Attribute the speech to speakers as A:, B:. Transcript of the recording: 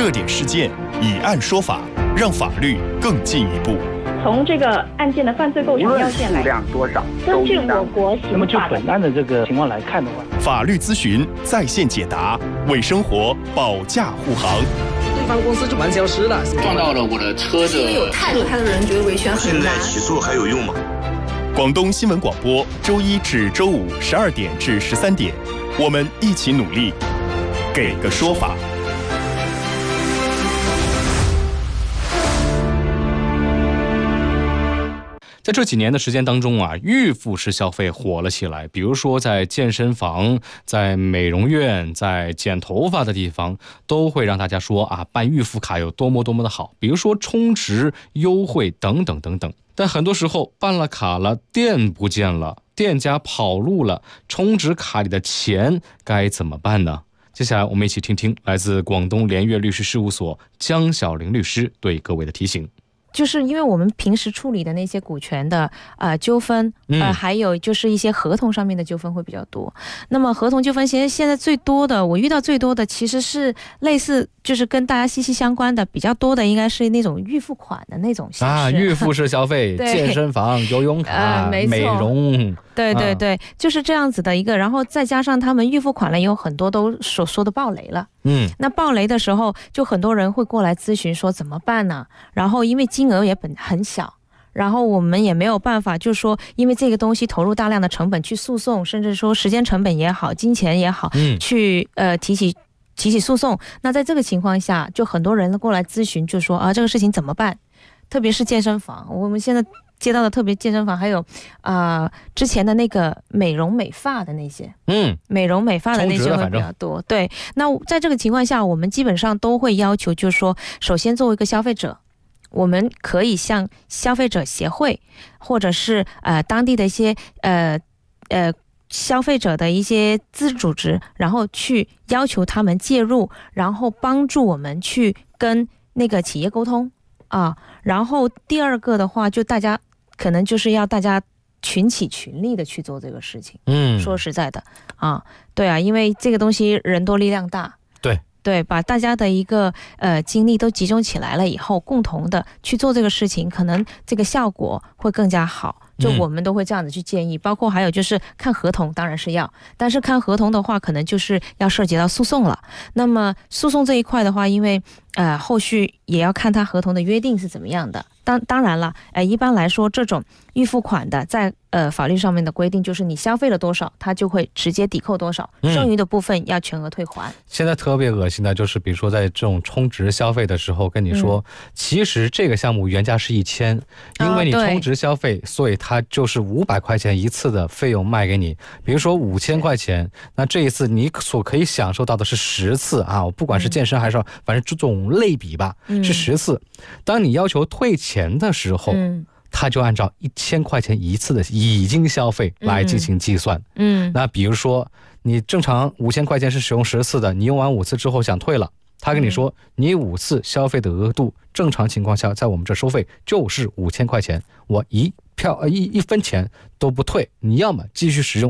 A: 热点事件，以案说法，让法律更进一步。
B: 从这个案件的犯罪构成要件来，根据我国刑法的。
C: 那么就本案的这个情况来看的话，
A: 法律咨询在线解答，为生活保驾护航。
D: 对方公司就蛮消失了，
E: 撞到了我的车的。
F: 因为有态度派的人觉得维权很难。
G: 现在起诉还有用吗？
A: 广东新闻广播，周一至周五12点至13点，我们一起努力，给个说法。
H: 在这几年的时间当中啊，预付式消费火了起来。比如说在健身房、在美容院、在剪头发的地方，都会让大家说啊，办预付卡有多么多么的好。比如说充值优惠等等等等。但很多时候办了卡了，店不见了，店家跑路了，充值卡里的钱该怎么办呢？接下来我们一起听听来自广东联悦律师事务所江小玲律师对各位的提醒。
I: 就是因为我们平时处理的那些股权的纠纷，还有就是一些合同上面的纠纷会比较多。那么合同纠纷现在最多的，我遇到最多的其实是类似，就是跟大家息息相关的比较多的，应该是那种预付款的那种形式啊，
H: 预付式消费，健身房、游泳卡、美容，
I: 对对对，就是这样子的一个。然后再加上他们预付款了，有很多都所说的爆雷了。那爆雷的时候，就很多人会过来咨询说怎么办呢？然后因为金额也很小，然后我们也没有办法，就是说因为这个东西投入大量的成本去诉讼，甚至说时间成本也好，金钱也好，去提起诉讼。那在这个情况下，就很多人过来咨询，就说啊，这个事情怎么办？特别是健身房，我们现在接到的特别健身房，还有之前的那个美容美发的那些，美容美发的那些会比较多。对，那在这个情况下，我们基本上都会要求，就是说，首先作为一个消费者，我们可以向消费者协会，或者是当地的一些消费者的一些自治组织，然后去要求他们介入，然后帮助我们去跟那个企业沟通啊。然后第二个的话，就大家可能就是要大家群起群力的去做这个事情。说实在的啊，对啊，因为这个东西人多力量大。对，把大家的一个精力都集中起来了以后，共同的去做这个事情，可能这个效果会更加好。就我们都会这样子去建议，包括还有就是看合同，当然是要，但是看合同的话，可能就是要涉及到诉讼了。那么诉讼这一块的话，因为后续也要看他合同的约定是怎么样的。当然了，一般来说，这种预付款的，在法律上面的规定就是你消费了多少，它就会直接抵扣多少，剩余的部分要全额退还。
H: 现在特别恶心的就是，比如说在这种充值消费的时候，跟你说，其实这个项目原价是1000，因为你充值消费，所以它就是500块钱一次的费用卖给你。比如说5000块钱，那这一次你所可以享受到的是10次啊，不管是健身还是反正这种类比吧，是10次。当你要求退钱的时候，他就按照1000块钱一次的已经消费来进行计算。那比如说你正常5000块钱是使用10次的，你用完5次之后想退了，他跟你说你5次消费的额度正常情况下在我们这收费就是5000块钱，我一分钱都不退，你要么继续使用